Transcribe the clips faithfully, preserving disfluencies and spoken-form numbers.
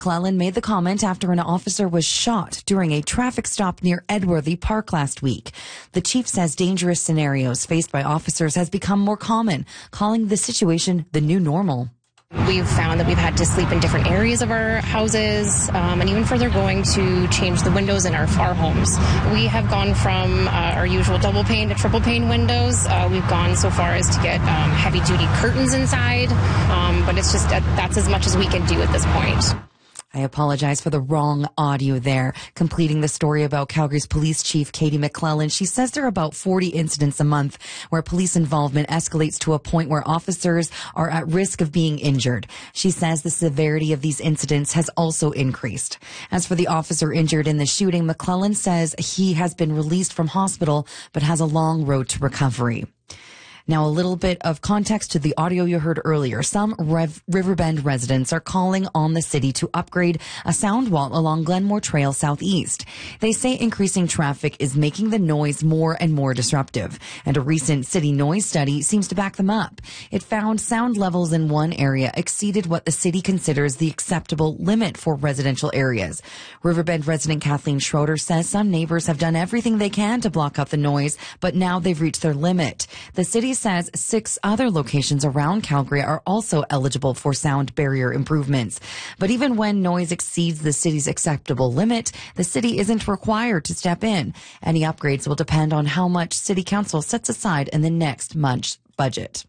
McClellan made the comment after an officer was shot during a traffic stop near Edworthy Park last week. The chief says dangerous scenarios faced by officers has become more common, calling the situation the new normal. We've found that we've had to sleep in different areas of our houses, um, and even further going to change the windows in our, our homes. We have gone from uh, our usual double pane to triple pane windows. Uh, we've gone so far as to get um, heavy duty curtains inside, um, but it's just uh, that's as much as we can do at this point. I apologize for the wrong audio there. Completing the story about Calgary's police chief, Katie McClellan, she says there are about forty incidents a month where police involvement escalates to a point where officers are at risk of being injured. She says the severity of these incidents has also increased. As for the officer injured in the shooting, McClellan says he has been released from hospital but has a long road to recovery. Now, a little bit of context to the audio you heard earlier. Some Rev- Riverbend residents are calling on the city to upgrade a sound wall along Glenmore Trail southeast. They say increasing traffic is making the noise more and more disruptive, and a recent city noise study seems to back them up. It found sound levels in one area exceeded what the city considers the acceptable limit for residential areas. Riverbend resident Kathleen Schroeder says some neighbors have done everything they can to block out the noise, but now they've reached their limit. The city says six other locations around Calgary are also eligible for sound barrier improvements. But even when noise exceeds the city's acceptable limit, the city isn't required to step in. Any upgrades will depend on how much City Council sets aside in the next month's budget.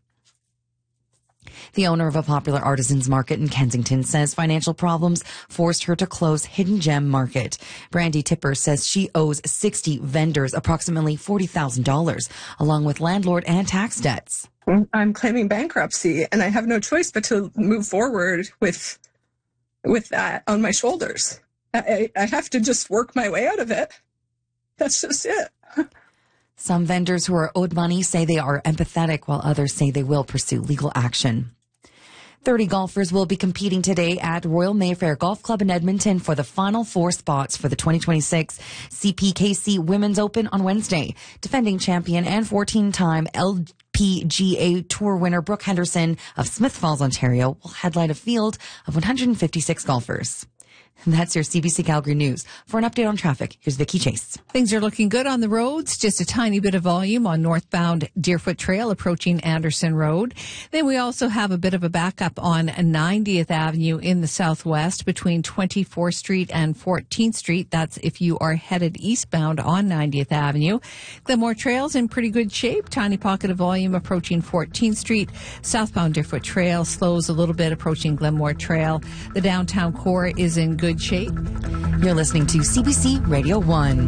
The owner of a popular artisans market in Kensington says financial problems forced her to close Hidden Gem Market. Brandy Tipper says she owes sixty vendors approximately forty thousand dollars, along with landlord and tax debts. I'm claiming bankruptcy, and I have no choice but to move forward with with that on my shoulders. I, I have to just work my way out of it. That's just it. Some vendors who are owed money say they are empathetic, while others say they will pursue legal action. thirty golfers will be competing today at Royal Mayfair Golf Club in Edmonton for the final four spots for the twenty twenty-six C P K C Women's Open on Wednesday. Defending champion and fourteen-time L P G A Tour winner Brooke Henderson of Smith Falls, Ontario, will headline a field of one hundred fifty-six golfers. And that's your C B C Calgary News. For an update on traffic, here's Vicki Chase. Things are looking good on the roads. Just a tiny bit of volume on northbound Deerfoot Trail approaching Anderson Road. Then we also have a bit of a backup on ninetieth Avenue in the southwest between twenty-fourth Street and fourteenth Street. That's if you are headed eastbound on ninetieth Avenue. Glenmore Trail's in pretty good shape. Tiny pocket of volume approaching fourteenth Street. Southbound Deerfoot Trail slows a little bit approaching Glenmore Trail. The downtown core is in good shape. You're listening to C B C Radio one.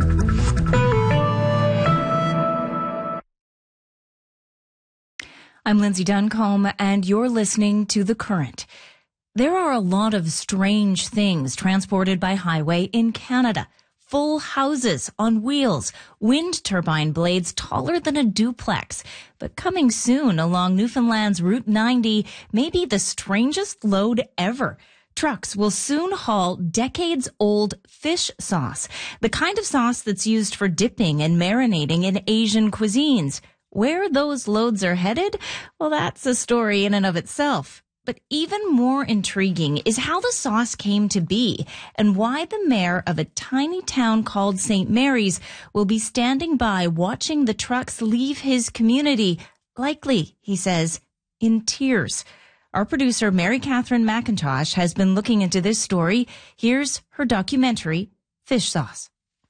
I'm Lindsay Duncombe, and you're listening to The Current. There are a lot of strange things transported by highway in Canada. Full houses on wheels, wind turbine blades taller than a duplex. But coming soon along Newfoundland's Route ninety may be the strangest load ever. Trucks will soon haul decades-old fish sauce, the kind of sauce that's used for dipping and marinating in Asian cuisines. Where those loads are headed? Well, that's a story in and of itself. But even more intriguing is how the sauce came to be and why the mayor of a tiny town called Saint Mary's will be standing by watching the trucks leave his community, likely, he says, in tears. Our producer, Mary Catherine McIntosh, has been looking into this story. Here's her documentary, Fish Sauce.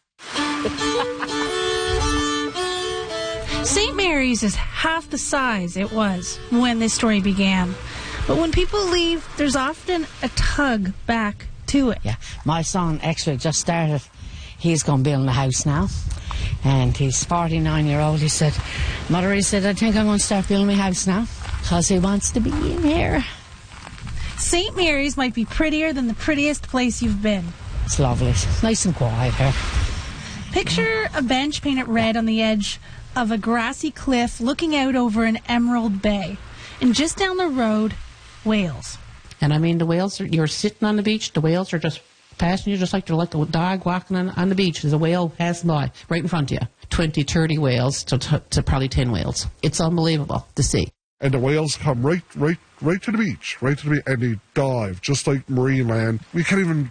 Saint Mary's is half the size it was when this story began. But when people leave, there's often a tug back to it. Yeah, my son actually just started. He's going to build a house now. And he's forty-nine year old. He said, Mother, he said, I think I'm going to start building my house now. Because he wants to be in here. Saint Mary's might be prettier than the prettiest place you've been. It's lovely. It's nice and quiet here. Picture a bench painted red on the edge of a grassy cliff looking out over an emerald bay. And just down the road, whales. And I mean, the whales, are, you're sitting on the beach, the whales are just passing you just like they're like a dog walking on, on the beach. There's a whale passing by right in front of you. twenty, thirty whales to, to, to probably ten whales. It's unbelievable to see. And the whales come right, right, right to the beach, right to the beach, and they dive, just like marine land. We can't even